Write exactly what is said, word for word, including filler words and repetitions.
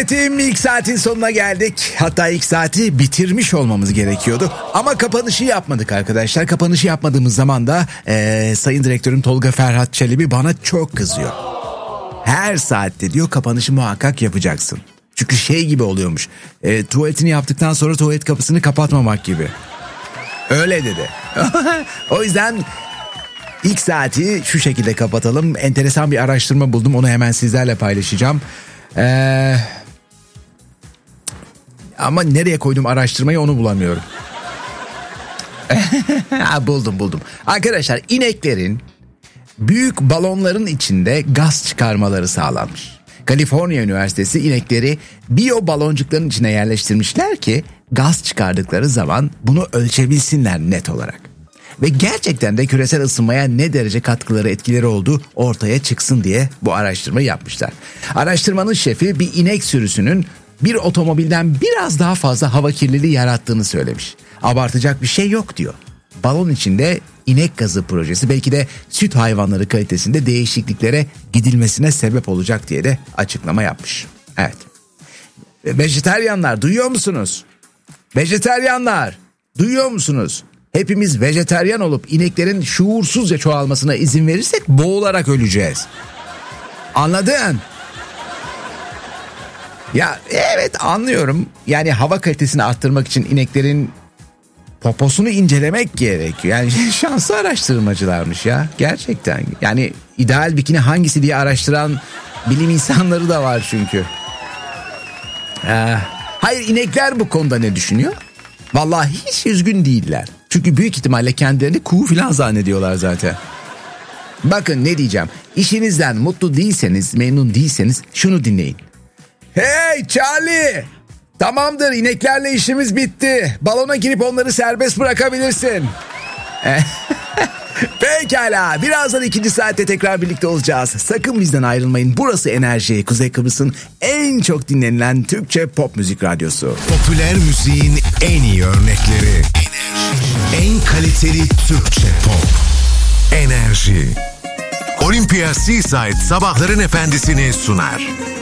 Tünetim ilk saatin sonuna geldik. Hatta ilk saati bitirmiş olmamız gerekiyordu. Ama kapanışı yapmadık arkadaşlar. Kapanışı yapmadığımız zaman da ee, Sayın Direktörüm Tolga Ferhat Çelebi bana çok kızıyor. Her saatte diyor kapanışı muhakkak yapacaksın. Çünkü şey gibi oluyormuş. E, tuvaletini yaptıktan sonra tuvalet kapısını kapatmamak gibi. Öyle dedi. O yüzden ilk saati şu şekilde kapatalım. Enteresan bir araştırma buldum. Onu hemen sizlerle paylaşacağım. Ee, ama nereye koydum araştırmayı onu bulamıyorum. buldum buldum. Arkadaşlar ineklerin büyük balonların içinde gaz çıkarmaları sağlanmış. Kaliforniya Üniversitesi inekleri biyo baloncukların içine yerleştirmişler ki gaz çıkardıkları zaman bunu ölçebilsinler net olarak. Ve gerçekten de küresel ısınmaya ne derece katkıları etkileri olduğu ortaya çıksın diye bu araştırmayı yapmışlar. Araştırmanın şefi bir inek sürüsünün bir otomobilden biraz daha fazla hava kirliliği yarattığını söylemiş. Abartacak bir şey yok diyor. Balon içinde inek gazı projesi belki de süt hayvanları kalitesinde değişikliklere gidilmesine sebep olacak diye de açıklama yapmış. Evet. Vejeteryanlar duyuyor musunuz? Vejeteryanlar duyuyor musunuz? Hepimiz vejeteryan olup ineklerin şuursuzca çoğalmasına izin verirsek boğularak öleceğiz. Anladın? Ya evet anlıyorum. Yani hava kalitesini arttırmak için ineklerin poposunu incelemek gerekiyor. Yani şanslı araştırmacılarmış ya. Gerçekten. Yani ideal bikini hangisi diye araştıran bilim insanları da var çünkü. Ee, hayır inekler bu konuda ne düşünüyor? Vallahi hiç üzgün değiller. Çünkü büyük ihtimalle kendilerini kuğu falan zannediyorlar zaten. Bakın ne diyeceğim. İşinizden mutlu değilseniz, memnun değilseniz şunu dinleyin. Hey Charlie! Tamamdır ineklerle işimiz bitti. Balona girip onları serbest bırakabilirsin. Pekala birazdan ikinci saatte tekrar birlikte olacağız. Sakın bizden ayrılmayın. Burası Enerji, Kuzey Kıbrıs'ın en çok dinlenilen Türkçe pop müzik radyosu. Popüler müziğin en iyi örnekleri. En kaliteli Türkçe pop. Enerji. Olympia Seaside sabahların efendisini sunar.